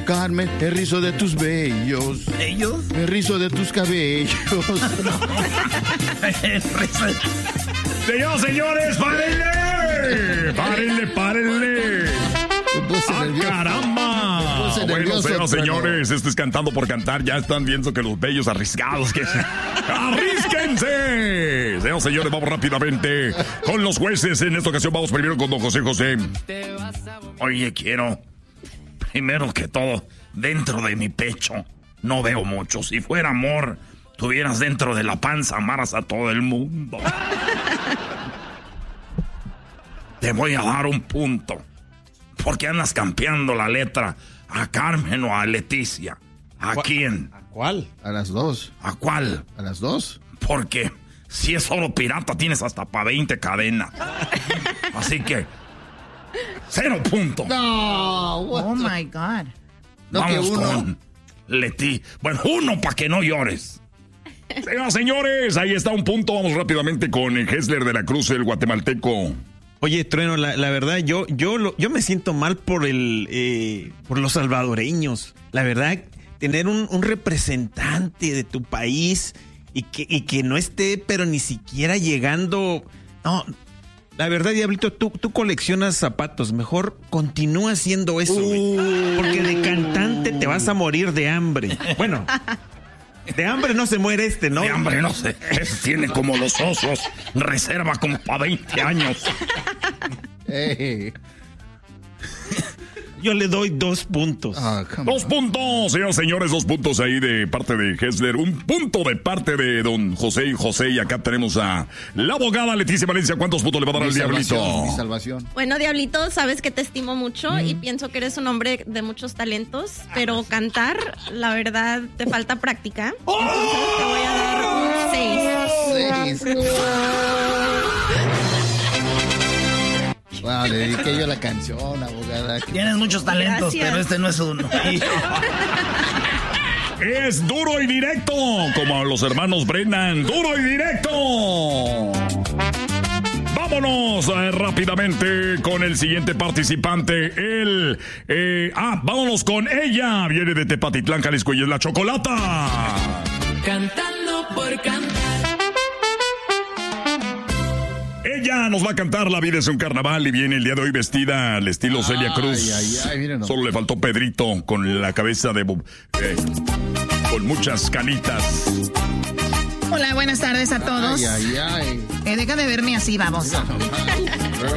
Carmen, el rizo de tus vellos. ¿Ellos? El rizo de tus cabellos. Señoras, señores, párenle. Párenle. ¡Caramba! Bueno, señoras, señores, esto es Cantando por Cantar. Ya están viendo que los bellos arriesgados que ¡arrísquense! Señoras, señores, vamos rápidamente con los jueces. En esta ocasión vamos primero con don José José. Oye, quiero, primero que todo, dentro de mi pecho, no veo mucho. Si fuera amor, tuvieras dentro de la panza, amaras a todo el mundo. Te voy a dar un punto. ¿Por qué andas cambiando la letra a Carmen o a Leticia? ¿A quién? ¿A cuál? A las dos. ¿A cuál? A las dos. Porque si es oro pirata, tienes hasta para 20 cadenas. Así que, 0 puntos. No, oh my God. No, vamos que uno. con Leti. Bueno, 1 para que no llores. Señoras, señores, ahí está un punto. Vamos rápidamente con Hessler de la Cruz, el guatemalteco. Oye, Trueno, la verdad, yo me siento mal por los salvadoreños. La verdad, tener un representante de tu país y que no esté, pero ni siquiera llegando. No, la verdad, Diablito, tú coleccionas zapatos. Mejor continúa haciendo eso, porque de cantante te vas a morir de hambre. Bueno, de hambre no se muere ¿no? De hambre no sé. Tiene como los osos. Reserva como para 20 años. Hey. Yo le doy 2 puntos. 2 puntos, señoras y señores, 2 puntos ahí de parte de Hessler. 1 punto de parte de don José y José. Y acá tenemos a la abogada Leticia Valencia. ¿Cuántos puntos le va a dar al Diablito? Mi salvación. Bueno, Diablito, sabes que te estimo mucho y pienso que eres un hombre de muchos talentos, pero cantar, la verdad, te falta práctica. Entonces te voy a dar un 6. Wow, le dediqué yo la canción, abogada. Tienes muchos talentos, Gracias. pero este no es uno. Es duro y directo, como los hermanos Brennan. ¡Duro y directo! Vámonos rápidamente con el siguiente participante. Vámonos con ella. Viene de Tepatitlán, Jalisco, y es la Chocolata. Cantando por cantar. Ella nos va a cantar La vida es un carnaval y viene el día de hoy vestida al estilo Celia Cruz. Mírenos. Solo le faltó Pedrito con la cabeza de... con muchas canitas. Hola, buenas tardes a todos. Ay. Deja de verme así, vamos.